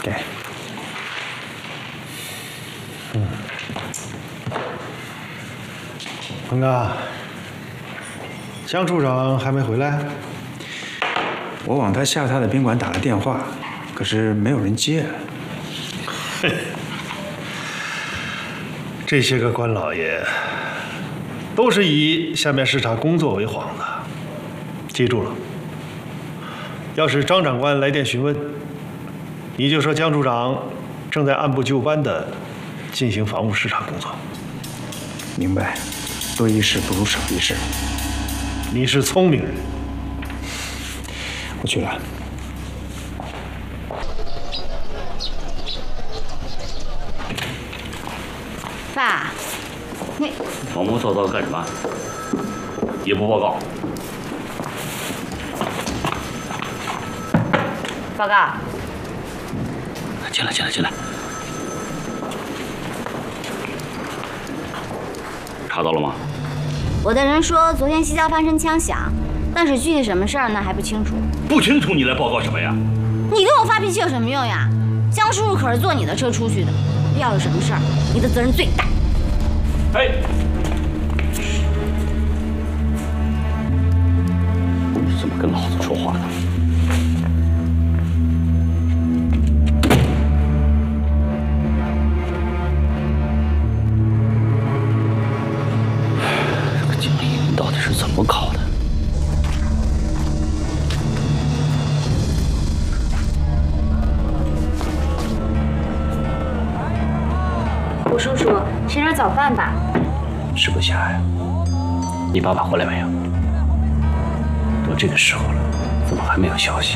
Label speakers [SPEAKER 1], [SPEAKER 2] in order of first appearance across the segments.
[SPEAKER 1] 给。鹏哥，江处长还没回来？
[SPEAKER 2] 我往他下榻的宾馆打了电话，可是没有人接。
[SPEAKER 1] 这些个官老爷都是以下面视察工作为幌子，记住了。要是张长官来电询问，你就说江处长正在按部就班地进行房屋视察工作。
[SPEAKER 2] 明白，多一事不如少一事。
[SPEAKER 1] 你是聪明人。
[SPEAKER 2] 我去了。
[SPEAKER 3] 爸，你
[SPEAKER 4] 毛毛躁躁干什么？也不报告。
[SPEAKER 3] 报告。
[SPEAKER 4] 进来。查到了吗？
[SPEAKER 3] 我的人说昨天西郊发生枪响，但是具体什么事儿呢还不清楚。
[SPEAKER 4] 不清楚你来报告什么呀？
[SPEAKER 3] 你跟我发脾气有什么用呀？江叔叔可是坐你的车出去的，要有什么事儿，你的责任最大。
[SPEAKER 4] 哎，你怎么跟老子说话呢？这个经理到底是怎么搞的？
[SPEAKER 3] 吴叔叔，吃点早饭吧。
[SPEAKER 4] 吃不下呀。你爸爸回来没有？都这个时候了，怎么还没有消息？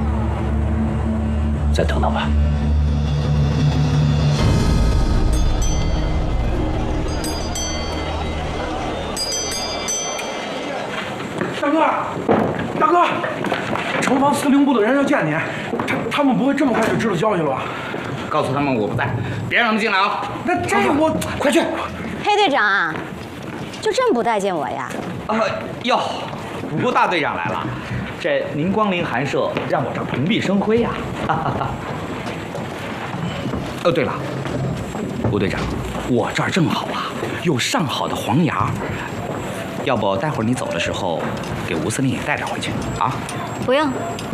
[SPEAKER 4] 再等等吧。
[SPEAKER 2] 大哥，城防司令部的人要见你，他们不会这么快就知道消息了吧？
[SPEAKER 5] 告诉他们我不在，别让他们进来啊！
[SPEAKER 2] 那这我快去。
[SPEAKER 3] 黑队长啊，就这么不待见我呀？
[SPEAKER 5] 哟，吴大队长来了，这您光临寒舍，让我这蓬荜生辉呀！哦，对了，吴队长，我这儿正好啊，有上好的黄芽，要不待会儿你走的时候，给吴司令也带点回去啊？
[SPEAKER 3] 不用。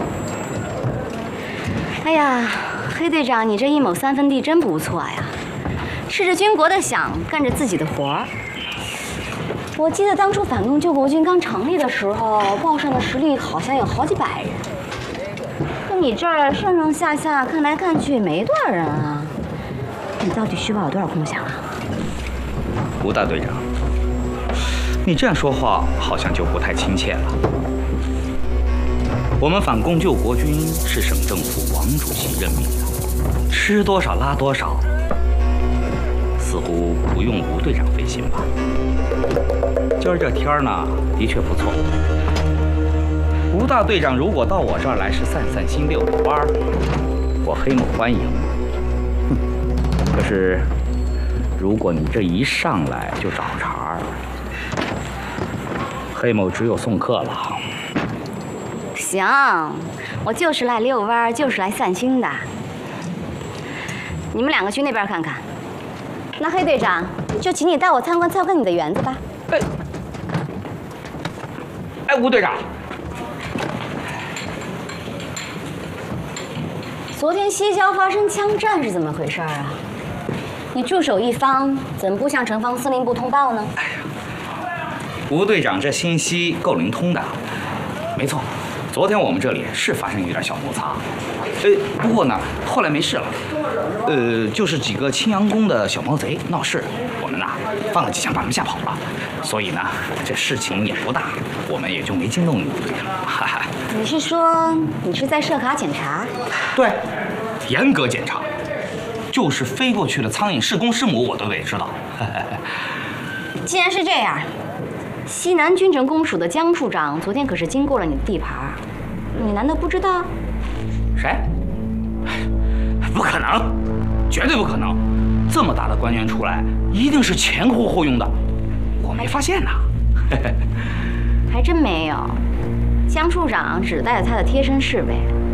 [SPEAKER 3] 哎呀，黑队长，你这一亩3分地真不错呀，吃着军国的饷，干着自己的活儿。我记得当初反共救国军刚成立的时候，报上的实力好像有好几百人，可你这儿上上下下看来看去没多少人啊。你到底需要我多少空饷啊？
[SPEAKER 5] 吴大队长，你这样说话好像就不太亲切了。我们反共救国军是省政府王主席任命的，吃多少拉多少，似乎不用吴队长费心吧？今儿这天儿呢，的确不错。吴大队长如果到我这儿来是散散心、遛遛弯儿，我黑某欢迎。可是，如果你这一上来就找茬儿，黑某只有送客了。
[SPEAKER 3] 行，我就是来遛弯，就是来散心的。你们两个去那边看看。那黑队长，就请你带我参观你的园子吧。
[SPEAKER 5] 哎，吴队长，
[SPEAKER 3] 昨天西郊发生枪战是怎么回事啊？你驻守一方，怎么不向城防司令部通报呢？
[SPEAKER 5] 哎呀，吴队长这信息够灵通的。没错，昨天我们这里是发生有点小摩擦，不过呢，后来没事了。就是几个青阳宫的小毛贼闹事，我们呢放了几枪把他们吓跑了，所以呢这事情也不大，我们也就没惊动你吴队长。哈哈。
[SPEAKER 3] 你是说你是在设卡检查？
[SPEAKER 5] 对，严格检查，就是飞过去的苍蝇是公是母我都得知道。
[SPEAKER 3] 既然是这样，西南军政公署的江处长昨天可是经过了你的地盘，你难道不知道？
[SPEAKER 5] 谁？不可能，绝对不可能！这么大的官员出来，一定是前后用的，我没发现呢。
[SPEAKER 3] 还真没有，江处长只带着他的贴身侍卫